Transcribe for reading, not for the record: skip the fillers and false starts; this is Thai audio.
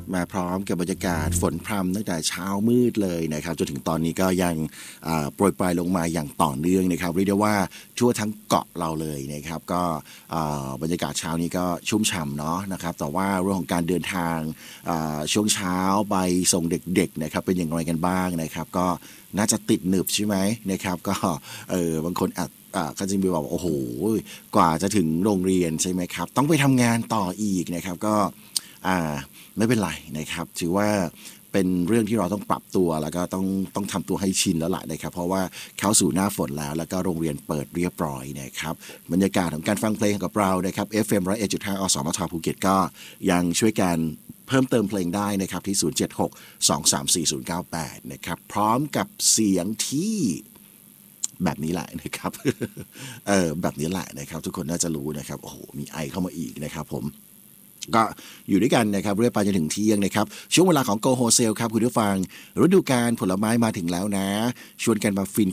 มาพร้อมกับบรรยากาศฝนพรำตั้งแต่เช้ามืดเลยนะครับจนถึงตอนนี้ก็ยังโปรยปลายลงมาอย่างต่อเนื่องนะครับเรียกได้ว่าทั่วทั้งเกาะเราเลยนะครับก็บรรยากาศเช้านี้ก็ชุ่มฉ่ำเนาะนะครับแต่ว่าเรื่องของการเดินทางช่วงเช้าไปส่งเด็กๆนะครับเป็นอย่างไรกันบ้างนะครับก็น่าจะติดหนึบใช่ไหมนะครับก็บางคนก็จะมีบอกว่าโอ้โหกว่าจะถึงโรงเรียนใช่ไหมครับต้องไปทำงานต่ออีกนะครับก็ไม่เป็นไรนะครับถือว่าเป็นเรื่องที่เราต้องปรับตัวแล้วก็ต้องทำตัวให้ชินแล้วล่ะนะครับเพราะว่าเข้าสู่หน้าฝนแล้วก็โรงเรียนเปิดเรียบร้อยนะครับบรรยากาศของการฟังเพลงกับเรานะครับ FM 101.5 อสมทภูเก็ตก็ยังช่วยกันเพิ่มเติมเพลงได้นะครับที่ 076-234-098 นะครับพร้อมกับเสียงที่แบบนี้แหละนะครับ แบบนี้แหละนะครับทุกคนน่าจะรู้นะครับโอ้โหมีไอเข้ามาอีกนะครับผมก็อยู่ด้วยกันนะครับเรื่อยไปจนถึงเที่ยงนะครับช่วงเวลาของ Go Wholesale ครับคุณผู้ฟังฤดูกาลผลไม้มาถึงแล้วนะชวนกันมาฟิน